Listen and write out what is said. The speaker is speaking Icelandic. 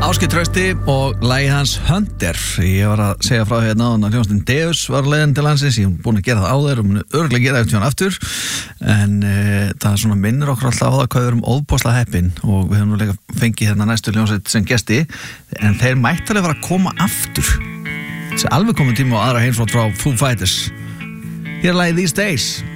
Ásgeir Trausti og lagið hans Hunter. Ég var að segja frá hérna áðan að hljómsveitin Deus var leiðin til landsins. Ég hef búin að gera það áður og mun örugglega gera eftir hann aftur. En það svona minnir okkur alltaf á það hvað við erum óbúslega heppin og við höfum nú líka fengið hérna næstu hljómsveit sem gesti. En þeir mættilega var að koma aftur. Þessi alveg komið tíma á aðra heimsflott frá Foo Fighters. Hér er lagið These Days.